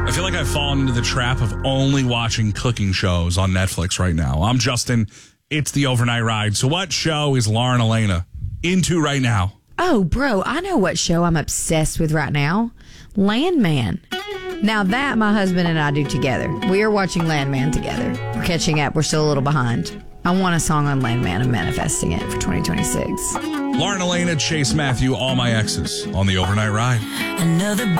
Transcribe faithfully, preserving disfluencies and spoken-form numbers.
I feel like I've fallen into the trap of only watching cooking shows on Netflix right now. I'm Justin. It's the Overnight Ride. So what show is Lauren Elena into right now? Oh, bro, I know what show I'm obsessed with right now. Landman. Now that my husband and I do together. We are watching Landman together. We're catching up. We're still a little behind. I want a song on Landman. I'm manifesting it for twenty twenty-six. Lauren Elena, Chase Matthew, All My Exes on the Overnight Ride. Another